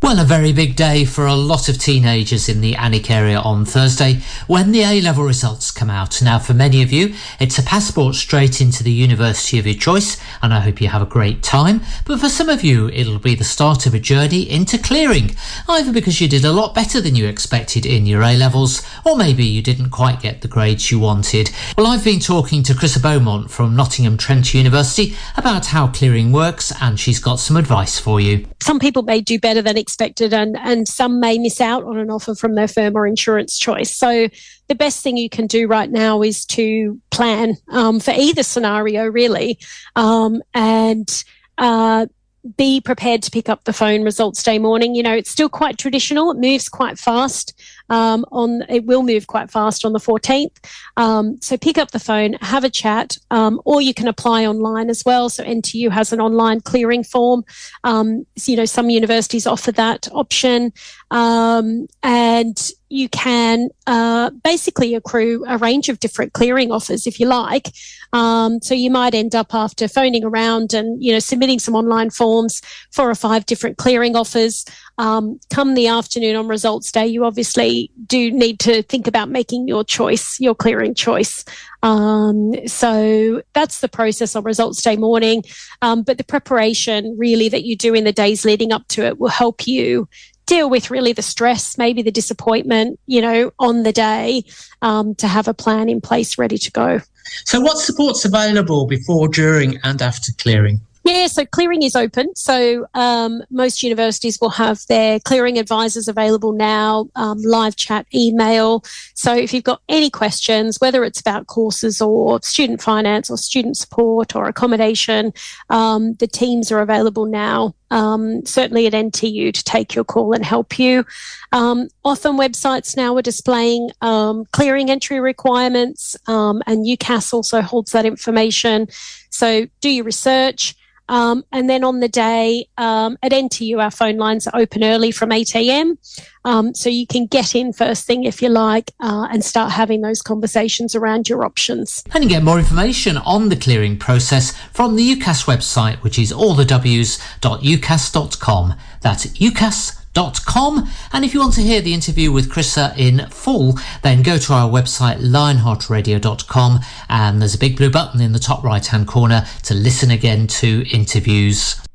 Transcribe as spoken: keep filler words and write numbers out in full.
Well, a very big day for a lot of teenagers in the Alnwick area on Thursday when the A-level results come out. Now, for many of you, it's a passport straight into the university of your choice, and I hope you have a great time. But for some of you, it'll be the start of a journey into clearing, either because you did a lot better than you expected in your A-levels, or maybe you didn't quite get the grades you wanted. Well, I've been talking to Chrissa Beaumont from Nottingham Trent University about how clearing works, and she's got some advice for you. Some people may do better than expected and, and some may miss out on an offer from their firm or insurance choice. So the best thing you can do right now is to plan um, for either scenario, really, um, and uh, be prepared to pick up the phone results day morning. You know, it's still quite traditional. It moves quite fast. Um, on it will move quite fast on the fourteenth. Um, so pick up the phone, have a chat, um, or you can apply online as well. So N T U has an online clearing form. Um, so, you know, some universities offer that option, um, and you can uh, basically accrue a range of different clearing offers if you like. Um, so you might end up after phoning around and, you know, submitting some online forms, four or five different clearing offers. Um, come the afternoon on results day, you obviously do need to think about making your choice, your clearing choice. Um, so that's the process on results day morning. Um, but the preparation really that you do in the days leading up to it will help you deal with really the stress, maybe the disappointment, you know, on the day, um, to have a plan in place ready to go. So what support's available before, during and after clearing? Yeah, so clearing is open. So um, most universities will have their clearing advisors available now, um, live chat, email. So if you've got any questions, whether it's about courses or student finance or student support or accommodation, um, the teams are available now, um, certainly at N T U, to take your call and help you. Um, often websites now are displaying um, clearing entry requirements, um, and UCAS also holds that information. So do your research. Um, and then on the day um, at N T U, our phone lines are open early from eight a.m. Um, so you can get in first thing if you like uh, and start having those conversations around your options. And you get more information on the clearing process from the UCAS website, which is all the w's dot ucas dot com. That's ucas dot com. And if you want to hear the interview with Chrissa in full, then go to our website lionheart radio dot com, and there's a big blue button in the top right hand corner to listen again to interviews.